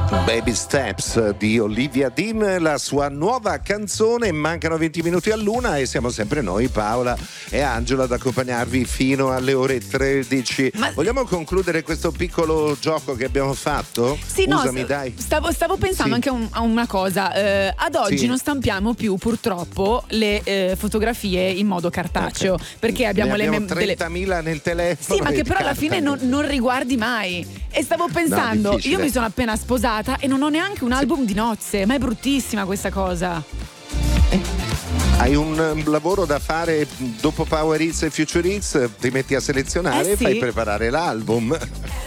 Baby Steps di Olivia Dean, la sua nuova canzone. Mancano 20 minuti all'una e siamo sempre noi, Paola e Angela, ad accompagnarvi fino alle ore 13. Vogliamo concludere questo piccolo gioco che abbiamo fatto? Sì, Usami, no, dai. Stavo pensando anche a una cosa. Ad oggi non stampiamo più purtroppo le fotografie in modo cartaceo, perché abbiamo ne abbiamo 30.000 nel telefono. Sì, ma che però alla fine non riguardi mai. E stavo pensando, io mi sono appena sposata e non ho neanche un album di nozze, ma è bruttissima questa cosa. Hai un lavoro da fare dopo Power Hits e Future Hits, ti metti a selezionare e fai preparare l'album.